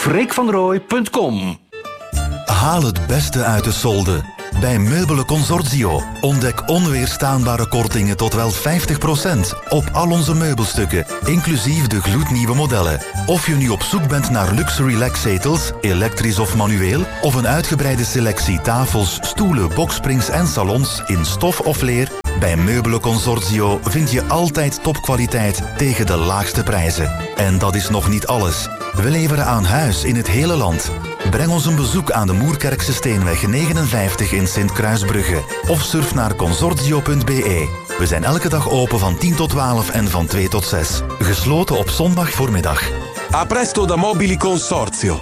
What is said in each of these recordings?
freekvanrooij.com. Haal het beste uit de solde. Bij Meubelen Consortio ontdek onweerstaanbare kortingen tot wel 50% op al onze meubelstukken, inclusief de gloednieuwe modellen. Of je nu op zoek bent naar luxe relaxzetels, elektrisch of manueel, of een uitgebreide selectie tafels, stoelen, boksprings en salons in stof of leer, bij Meubelen Consortio vind je altijd topkwaliteit tegen de laagste prijzen. En dat is nog niet alles. We leveren aan huis in het hele land. Breng ons een bezoek aan de Moerkerkse Steenweg 59 in Sint-Kruisbrugge. Of surf naar consortio.be. We zijn elke dag open van 10 tot 12 en van 2 tot 6. Gesloten op zondag voormiddag. A presto da Mobili Consortio.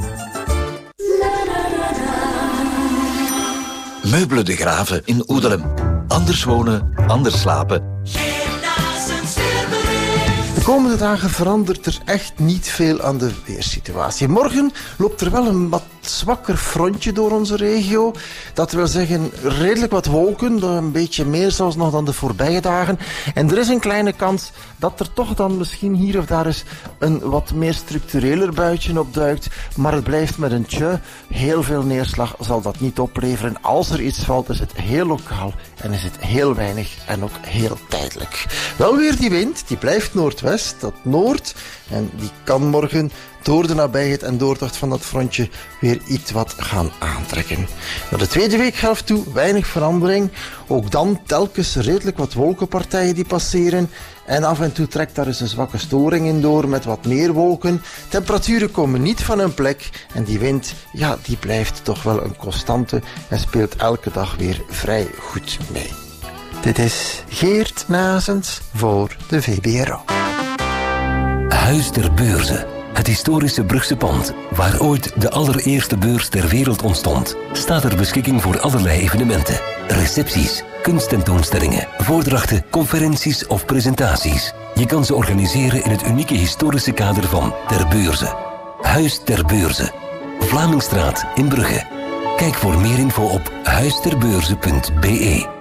Meubelen de Graven in Oedelem. Anders wonen, anders slapen. De komende dagen verandert er echt niet veel aan de weersituatie. Morgen loopt er wel een wat zwakker frontje door onze regio. Dat wil zeggen redelijk wat wolken, een beetje meer zelfs nog dan de voorbije dagen. En er is een kleine kans dat er toch dan misschien hier of daar eens een wat meer structureler buitje opduikt. Maar het blijft met een tje. Heel veel neerslag zal dat niet opleveren. Als er iets valt is het heel lokaal en is het heel weinig en ook heel tijdelijk. Wel weer die wind, die blijft noordwest, dat noord. En die kan morgen door de nabijheid en doortocht van dat frontje weer iets wat gaan aantrekken. Naar de tweede weekhelft toe weinig verandering. Ook dan telkens redelijk wat wolkenpartijen die passeren. En af en toe trekt daar eens een zwakke storing in door met wat meer wolken. Temperaturen komen niet van hun plek. En die wind, ja, die blijft toch wel een constante en speelt elke dag weer vrij goed mee. Dit is Geert Nazens voor de VBRO. Huis ter Beurze. Het historische Brugse pand, waar ooit de allereerste beurs ter wereld ontstond, staat ter beschikking voor allerlei evenementen. Recepties, kunsttentoonstellingen, voordrachten, conferenties of presentaties. Je kan ze organiseren in het unieke historische kader van Ter Beurze. Huis ter Beurze. Vlamingstraat in Brugge. Kijk voor meer info op huisterbeurze.be.